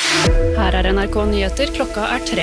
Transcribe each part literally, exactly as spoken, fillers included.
Her er N R K Nyheter, klokka er tre.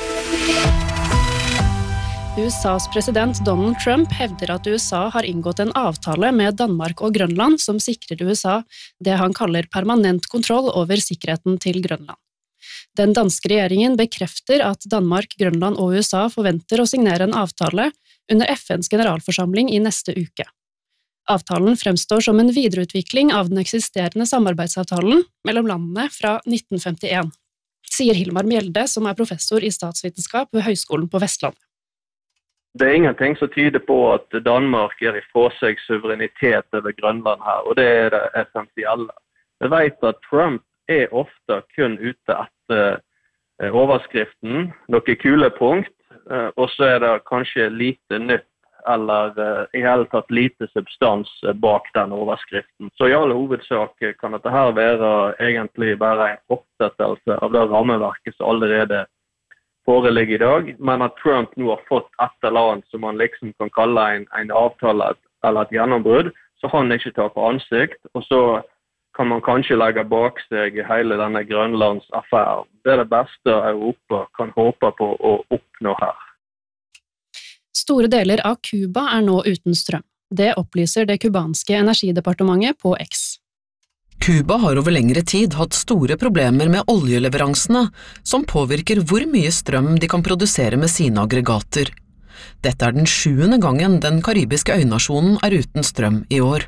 U S A's president Donald Trump hevder at U S A har inngått en avtale med Danmark og Grønland som sikrer U S A det han kaller permanent kontroll over sikkerheten til Grønland. Den danske regjeringen bekrefter at Danmark, Grønland og U S A forventer å signere en avtale under F N's generalforsamling i neste uke. Avtalen fremstår som en videreutvikling av den eksisterende samarbeidsavtalen mellom landene fra nitten femtien, sier Hilmar Mjelde, som er professor i statsvitenskap ved Høgskolen på Vestlandet. Det er ingenting som tyder på at Danmark gir ifra seg suverenitet over Grønland her, og det er det essensielle. Vi vet at Trump er ofte kun ute etter overskriften, noen kulepunkt, og så er det kanskje lite nytt, eller i hele tatt lite substans bak den overskriften. Så i alle hovedsak kan dette her være egentlig bare en fortsettelse av det rammeverket som allerede foreligger i dag, men at Trump nå har fått et eller annet som man liksom kan kalle en, en avtale eller et gjennombrudd, så han ikke tar på ansikt, og så kan man kanskje legge bak seg hele denne Grønlands affæren. Det er det beste Europa kan håpe på å oppnå her. Store deler av Cuba er nå uten strøm. Det opplyser det kubanske energidepartementet på X. Cuba har over lengre tid hatt store problemer med oljeleveransene, som påvirker hvor mye strøm de kan produsere med sine aggregater. Dette er den sjuende gangen den karibiske øynasjonen er uten strøm i år.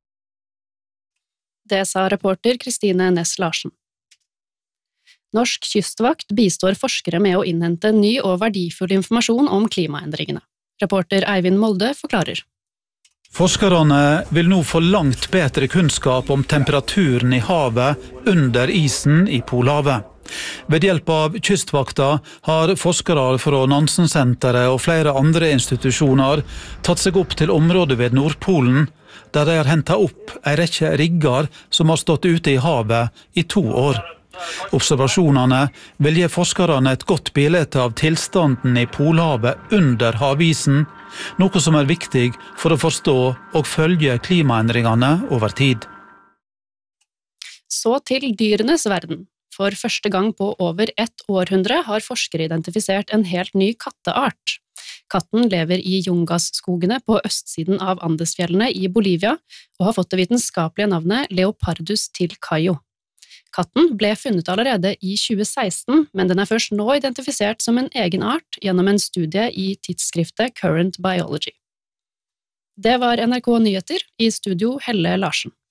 Det sa reporter Kristine Næss Larsen. Norsk kystvakt bistår forskere med å innhente ny og verdifull informasjon om klimaendringene. Reporter Eivind Molde forklarer. Forskerne vil nå få langt bedre kunnskap om temperaturen i havet under isen i Polhavet. Ved hjelp av kystvakta har forskere fra Nansen-senteret og flere andre institusjoner tatt seg opp til området ved Nordpolen, der de har hentet opp en rekke rigger som har stått ute i havet i to år. Observasjonene vil gi forskerne et godt bilde av tilstanden i Polhavet under havisen, noe som er viktig for å forstå og følge klimaendringene over tid. Så til dyrenes verden. For første gang på over ett århundre har forskere identifisert en helt ny katteart. Katten lever i Yungas-skogene på østsiden av Andesfjellene i Bolivia og har fått det vitenskapelige navnet Leopardus tilcaio. Katten ble funnet allerede i tjue seksten, men den er først nå identifisert som en egen art gjennom en studie i tidsskriftet Current Biology. Det var N R K Nyheter, i studio Helle Larsen.